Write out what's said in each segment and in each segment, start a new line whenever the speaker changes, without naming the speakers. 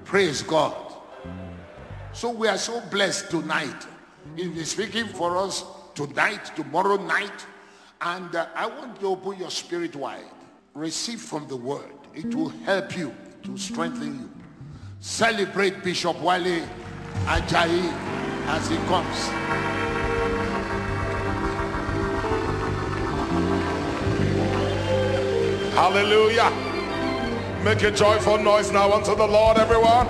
Praise God. So we are so blessed tonight. He is speaking for us tonight, tomorrow night. And I want to open your spirit wide. Receive from the word. It will help you, to strengthen you. Celebrate Bishop Wale Ajayi as he comes.
Hallelujah. Make a joyful noise now unto the Lord, everyone.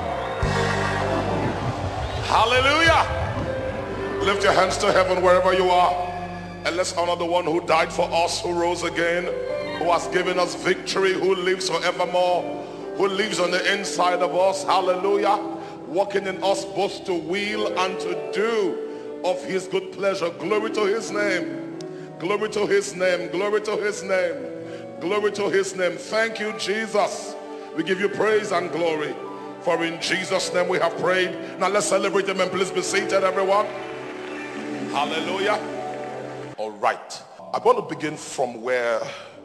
Hallelujah. Lift your hands to heaven wherever you are. And let's honor the one who died for us, who rose again, who has given us victory, who lives forevermore, who lives on the inside of us. Hallelujah. Working in us both to will and to do of his good pleasure. Glory to his name. Glory to his name. Glory to his name. Glory to his name. Thank you, Jesus. We give you praise and glory. For in Jesus' name we have prayed. Now let's celebrate him, and please be seated, everyone. Hallelujah. All right. I'm going to begin from where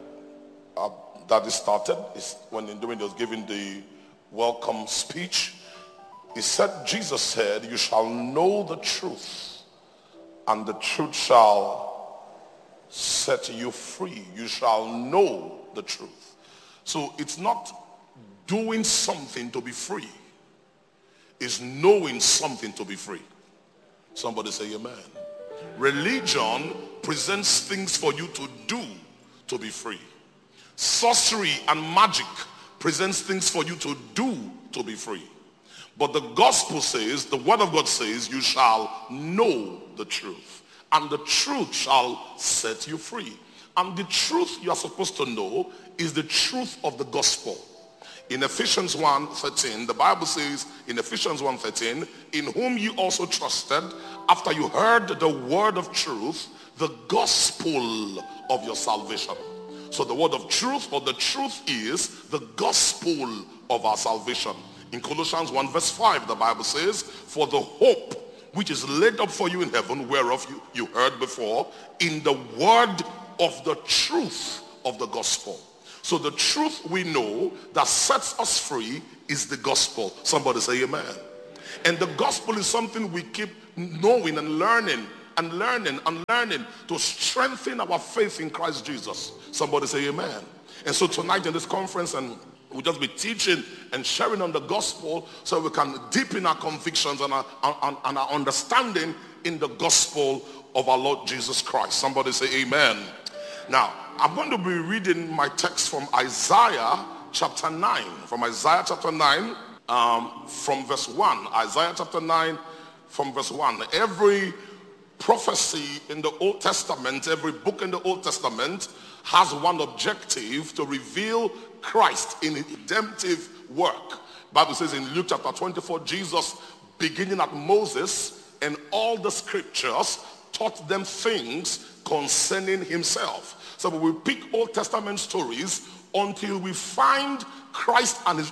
Daddy started. Is when he was giving the welcome speech. He said, Jesus said, you shall know the truth, and the truth shall set you free. You shall know the truth. So it's not doing something to be free. It's knowing something to be free. Somebody say amen. Religion presents things for you to do to be free. Sorcery and magic presents things for you to do to be free. But the gospel says, the word of God says, you shall know the truth, and the truth shall set you free. And the truth you are supposed to know is the truth of the gospel. In Ephesians 1:13, the Bible says in Ephesians 1:13, in whom you also trusted after you heard the word of truth, the gospel of your salvation. So the word of truth, or the truth, is the gospel of our salvation. In Colossians 1:5, the Bible says, for the hope which is laid up for you in heaven, whereof you heard before, in the word of the truth of the gospel. So the truth we know that sets us free is the gospel. Somebody say amen. And the gospel is something we keep knowing and learning to strengthen our faith in Christ Jesus. Somebody say amen. And so tonight in this conference, and we'll just be teaching and sharing on the gospel so we can deepen our convictions and our understanding in the gospel of our Lord Jesus Christ. Somebody say amen. Now, I'm going to be reading my text from Isaiah chapter 9. From Isaiah chapter 9, from verse 1. Isaiah chapter 9, from verse 1. Every prophecy in the Old Testament, every book in the Old Testament has one objective: to reveal Christ in his redemptive work. Bible says in Luke chapter 24, Jesus, beginning at Moses and all the scriptures, taught them things concerning himself. So we will pick Old Testament stories until we find Christ and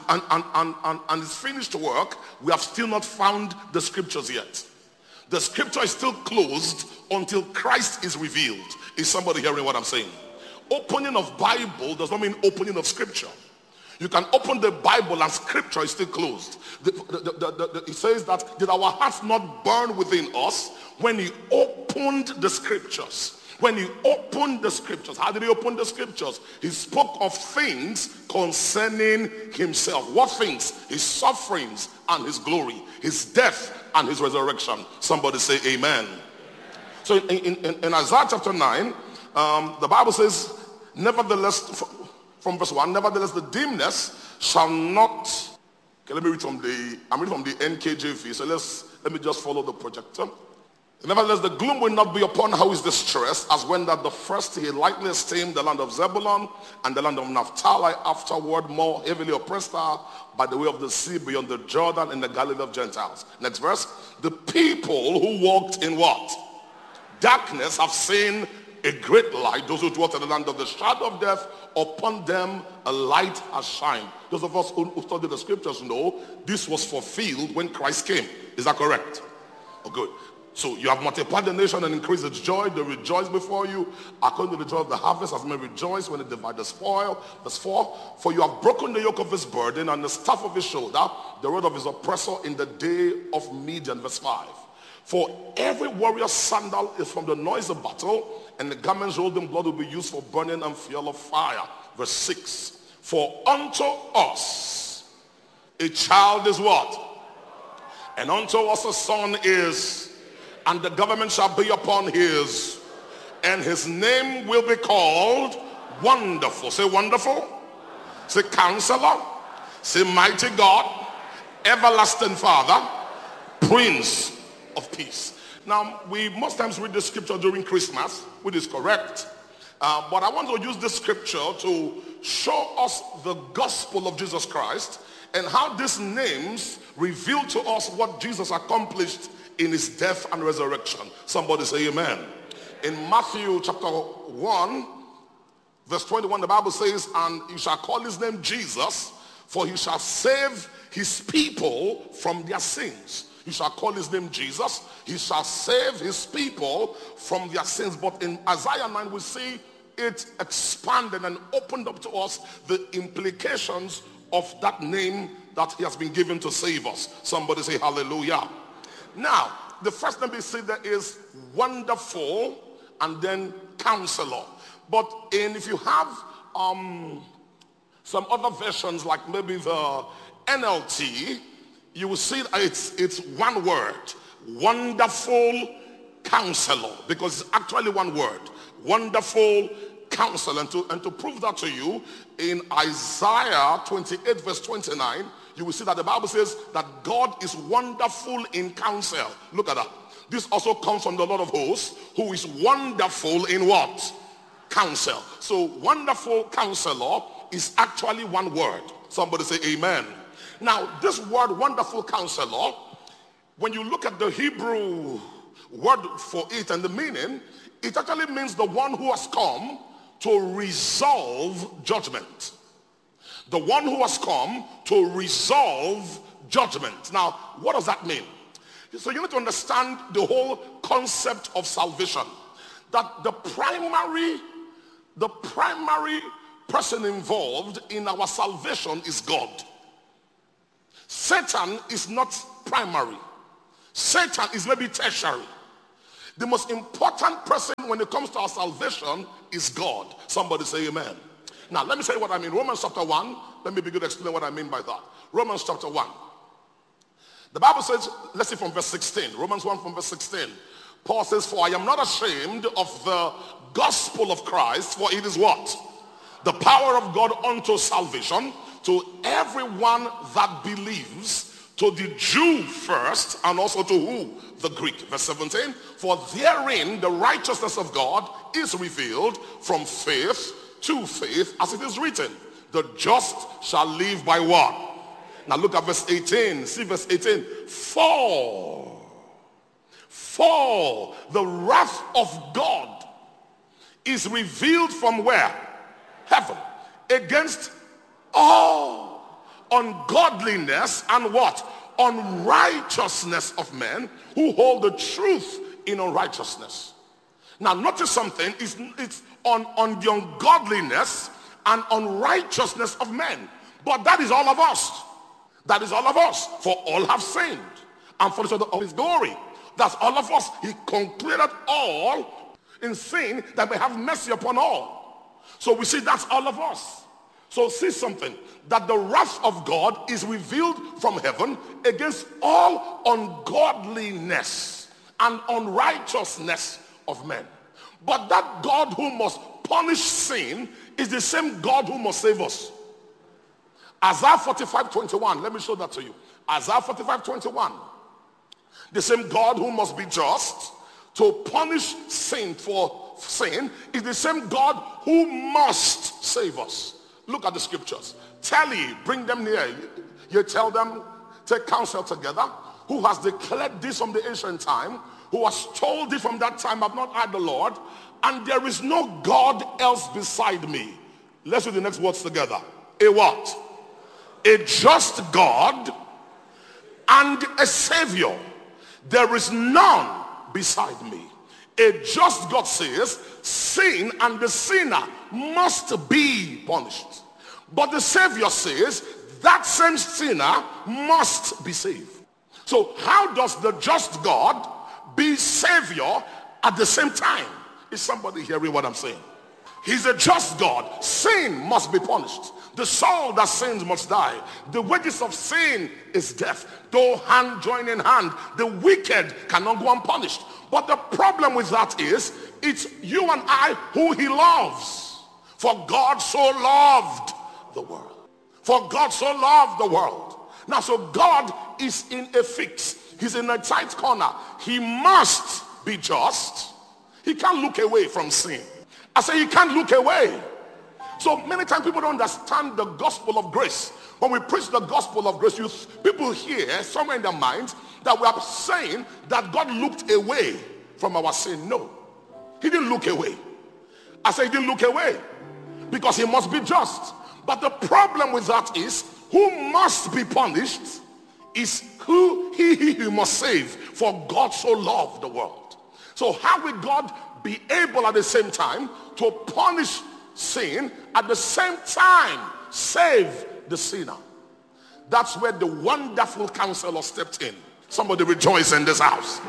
his finished work. We have still not found the scriptures yet. The scripture is still closed until Christ is revealed. Is somebody hearing what I'm saying? Opening of Bible does not mean opening of scripture. You can open the Bible and scripture is still closed. It says that did our hearts not burn within us when he opened the scriptures? When he opened the scriptures, how did he open the scriptures? He spoke of things concerning himself. What things? His sufferings and his glory, his death and his resurrection. Somebody say amen. So in Isaiah chapter 9, the Bible says, nevertheless, from verse 1, nevertheless the dimness shall not. Okay, let me read from I'm reading from the NKJV, so let me just follow the projector. Nevertheless, the gloom will not be upon her who is distressed, as when that the first he lightly esteemed the land of Zebulun and the land of Naphtali, afterward more heavily oppressed her by the way of the sea beyond the Jordan in the Galilee of Gentiles. Next verse. The people who walked in what? Darkness have seen a great light. Those who dwelt in the land of the shadow of death, upon them a light has shined. Those of us who study the scriptures know this was fulfilled when Christ came. Is that correct? Oh, good. So you have multiplied the nation and increased its joy. They rejoice before you according to the joy of the harvest, as men rejoice when they divide the spoil. Verse 4, for you have broken the yoke of his burden and the staff of his shoulder, the rod of his oppressor in the day of Midian. Verse 5, for every warrior's sandal is from the noise of battle, and the garments rolled in blood will be used for burning and fuel of fire. Verse 6, for unto us a child is what? And unto us a son is, and the government shall be upon his, and his name will be called Wonderful. Say Wonderful. Say Counselor. Say Mighty God, Everlasting Father, Prince of Peace. Now, we most times read the scripture during Christmas, which is correct. But I want to use this scripture to show us the gospel of Jesus Christ and how these names reveal to us what Jesus accomplished in his death and resurrection. Somebody say amen. In Matthew chapter 1, verse 21, the Bible says, and you shall call his name Jesus, for he shall save his people from their sins. You shall call his name Jesus. He shall save his people from their sins. But in Isaiah 9, we see it expanded and opened up to us the implications of that name that he has been given to save us. Somebody say hallelujah. Now, the first name we see there is Wonderful and then Counselor. But if you have some other versions, like maybe the NLT, you will see that it's one word. Wonderful Counselor. Because it's actually one word. Wonderful Counselor. And to prove that to you, in Isaiah 28 verse 29, you will see that the Bible says that God is wonderful in counsel. Look at that. This also comes from the Lord of hosts, who is wonderful in what? Counsel. So Wonderful Counselor is actually one word. Somebody say amen. Now, this word Wonderful Counselor, when you look at the Hebrew word for it and the meaning, it actually means the one who has come to resolve judgment. The one who has come to resolve judgment. Now, what does that mean? So you need to understand the whole concept of salvation. That the primary person involved in our salvation is God. Satan is not primary. Satan is maybe tertiary. The most important person when it comes to our salvation is God. Somebody say amen. Now, let me say what I mean. Romans chapter 1. Let me begin to explain what I mean by that. Romans chapter 1. The Bible says, let's see from verse 16. Romans 1 from verse 16. Paul says, for I am not ashamed of the gospel of Christ, for it is what? The power of God unto salvation to everyone that believes, to the Jew first, and also to who? The Greek. Verse 17. For therein the righteousness of God is revealed from faith to faith, as it is written, the just shall live by what? Now look at verse 18. See verse 18. For the wrath of God is revealed from where? Heaven. Against all ungodliness and what? Unrighteousness of men who hold the truth in unrighteousness. Now notice something. It's on the ungodliness and unrighteousness of men. But that is all of us. That is all of us. For all have sinned and fall short of his glory. That's all of us. He concluded all in sin that may have mercy upon all. So we see that's all of us. So see something. That the wrath of God is revealed from heaven against all ungodliness and unrighteousness of men. But that God who must punish sin is the same God who must save us. Isaiah 45:21. Let me show that to you. Isaiah 45:21. The same God who must be just to punish sin for sin is the same God who must save us. Look at the scriptures. Tell ye, bring them near. You tell them, take counsel together. Who has declared this from the ancient time? Who has told thee from that time, I've not heard the Lord, and there is no God else beside me. Let's read the next words together. A what? A just God and a Savior. There is none beside me. A just God says, sin and the sinner must be punished. But the Savior says, that same sinner must be saved. So how does the just God be Savior at the same time? Is somebody hearing what I'm saying? He's a just God. Sin must be punished. The soul that sins must die. The wages of sin is death. Though hand join in hand, the wicked cannot go unpunished. But the problem with that is, it's you and I who he loves. For God so loved the world. For God so loved the world. Now, so God is in a fix. He's in a tight corner. He must be just. He can't look away from sin. I say he can't look away. So many times people don't understand the gospel of grace. When we preach the gospel of grace, people hear somewhere in their minds that we are saying that God looked away from our sin. No, he didn't look away. I say he didn't look away because he must be just. But the problem with that is, who must be punished is who he must save. For God so loved the world. So how will God be able at the same time to punish sin, at the same time save the sinner? That's where the wonderful counselor stepped in. Somebody rejoice in this house.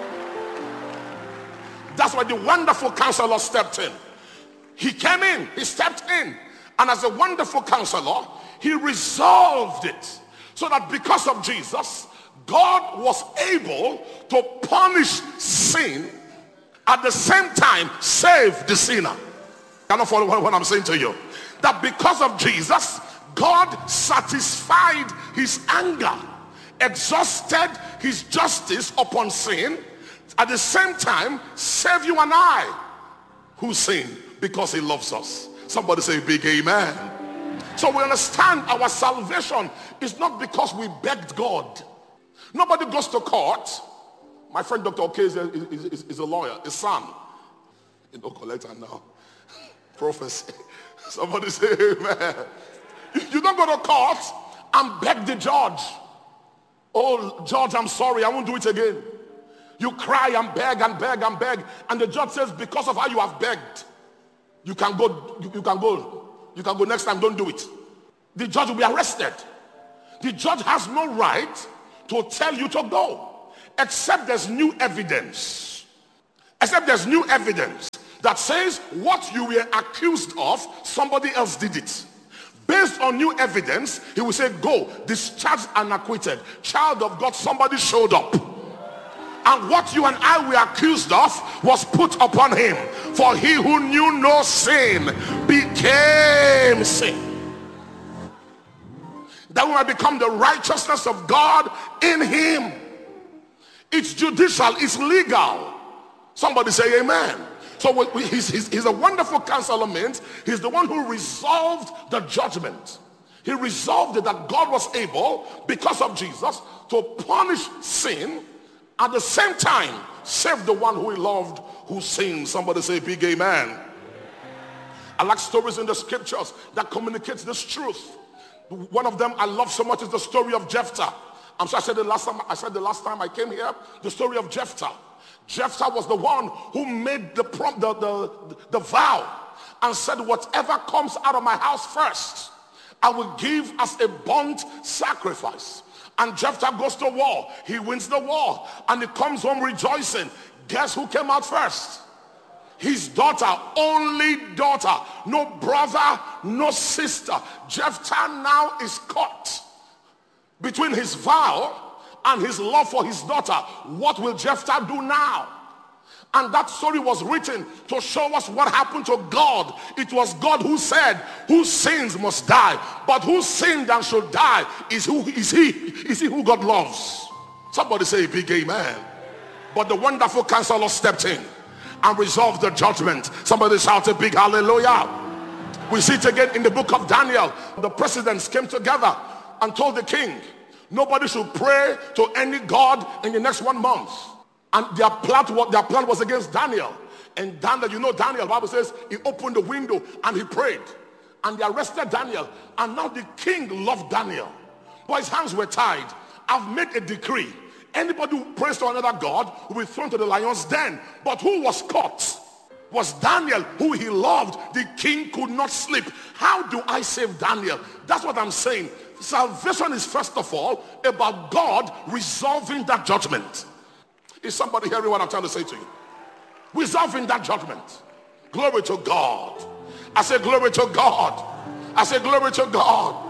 That's where the wonderful counselor stepped in. He came in, he stepped in, and as a wonderful counselor, he resolved it so that because of Jesus, God was able to punish sin, at the same time save the sinner. You know what I'm saying to you? That because of Jesus, God satisfied his anger, exhausted his justice upon sin, at the same time save you and I who sin because he loves us. Somebody say big amen. So we understand our salvation is not because we begged God. Nobody goes to court. My friend Dr. Oke is a lawyer, a son. You know, collector now. Prophecy. Somebody say amen. You don't go to court and beg the judge. Oh, judge, I'm sorry, I won't do it again. You cry and beg and beg and beg. And the judge says, because of how you have begged, you can go, you can go next time, don't do it. The judge will be arrested. The judge has no right to tell you to go. Except there's new evidence. Except there's new evidence that says what you were accused of, somebody else did it. Based on new evidence, he will say, go, discharged and acquitted. Child of God, somebody showed up. And what you and I were accused of was put upon him. For he who knew no sin became sin, that we might become the righteousness of God in him. It's judicial, it's legal. Somebody say amen. So he's a wonderful counselor. Means he's the one who resolved the judgment. He resolved it that God was able, because of Jesus, to punish sin, at the same time save the one who he loved who sinned. Somebody say big amen. I like stories in the scriptures that communicates this truth. One of them I love so much is the story of Jephthah. I'm sure I said the last time I came here, the story of Jephthah. Jephthah was the one who made the vow and said, whatever comes out of my house first, I will give as a burnt sacrifice. And Jephthah goes to war. He wins the war and he comes home rejoicing. Guess who came out first? His daughter, only daughter. No brother, no sister. Jephthah now is caught between his vow and his love for his daughter. What will Jephthah do now? And that story was written to show us what happened to God. It was God who said, whose sins must die, but who sinned and should die is he who God loves. Somebody say big amen. But the wonderful counselor stepped in and resolved the judgment. Somebody shout a big hallelujah. We see it again in the book of Daniel. The presidents came together and told the king, nobody should pray to any god in the next 1 month. And their plan was against Daniel. And Daniel, you know Daniel, the Bible says he opened the window and he prayed. And they arrested Daniel. And now the king loved Daniel. But his hands were tied. I've made a decree. Anybody who prays to another God will be thrown to the lion's den. But who was caught? Was Daniel, who he loved. The king could not sleep. How do I save Daniel? That's what I'm saying. Salvation is first of all about God resolving that judgment. Is somebody hearing what I'm trying to say to you? Resolving that judgment. Glory to God. I say glory to God. I say glory to God.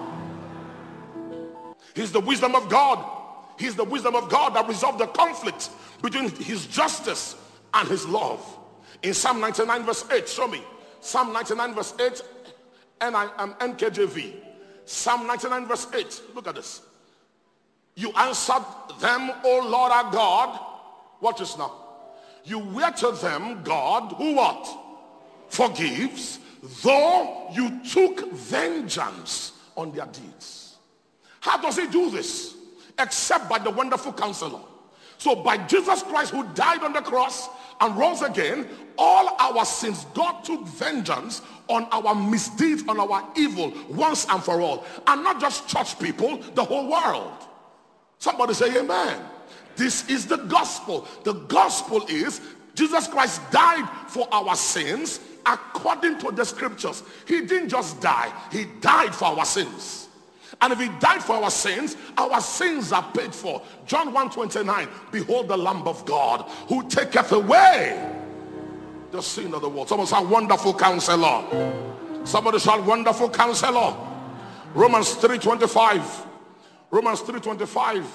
He's the wisdom of God. He's the wisdom of God that resolved the conflict between his justice and his love. In Psalm 99 verse 8, show me. Psalm 99 verse 8, and I am NKJV. Psalm 99 verse 8, look at this. You answered them, O Lord our God. Watch this now. You were to them God who what? Forgives, though you took vengeance on their deeds. How does he do this? Except by the wonderful counselor. So by Jesus Christ, who died on the cross and rose again, all our sins, God took vengeance on our misdeeds, on our evil, once and for all. And not just church people, the whole world. Somebody say amen. This is the gospel. The gospel is Jesus Christ died for our sins according to the scriptures. He didn't just die. He died for our sins. And if he died for our sins are paid for. John 1:29, behold the Lamb of God who taketh away the sin of the world. Someone shout wonderful counselor. Somebody shout wonderful counselor. Romans 3:25. Romans 3:25.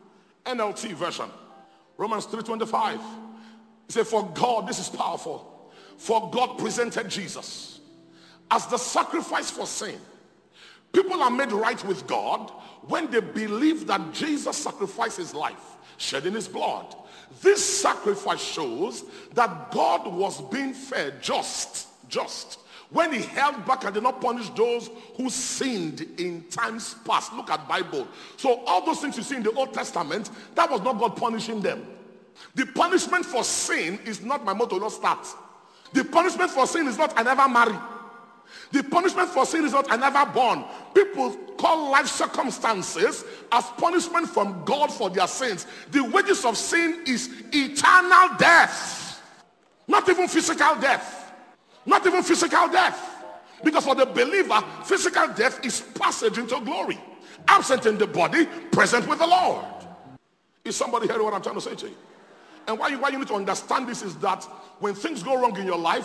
NLT version. Romans 3:25. It says, for God, this is powerful. For God presented Jesus as the sacrifice for sin. People are made right with God when they believe that Jesus sacrificed his life, shedding his blood. This sacrifice shows that God was being fair, just. When he held back and did not punish those who sinned in times past. Look at Bible. So all those things you see in the Old Testament, that was not God punishing them. The punishment for sin is not my motto, not start. The punishment for sin is not I never marry. The punishment for sin is not I never born. People call life circumstances as punishment from God for their sins. The wages of sin is eternal death. Not even physical death. Not even physical death. Because for the believer, physical death is passage into glory. Absent in the body, present with the Lord. Is somebody hearing what I'm trying to say to you? And why you need to understand this is that when things go wrong in your life,